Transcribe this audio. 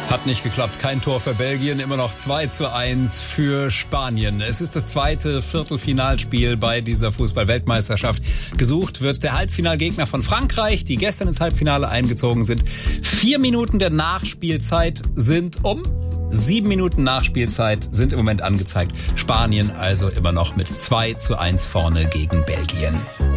Hat nicht geklappt. Kein Tor für Belgien, immer noch 2:1 für Spanien. Es ist das zweite Viertelfinalspiel bei dieser Fußball-Weltmeisterschaft. Gesucht wird der Halbfinalgegner von Frankreich, die gestern ins Halbfinale eingezogen sind. 4 Minuten der Nachspielzeit sind um. 7 Minuten Nachspielzeit sind im Moment angezeigt. Spanien also immer noch mit 2:1 vorne gegen Belgien.